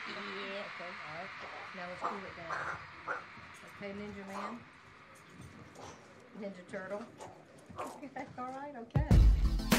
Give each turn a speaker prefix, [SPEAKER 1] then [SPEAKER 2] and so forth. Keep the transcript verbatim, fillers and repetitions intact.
[SPEAKER 1] Yeah.
[SPEAKER 2] Okay, all right. Now let's cool it down. Okay, Ninja Man. Ninja Turtle. Okay, all right, okay.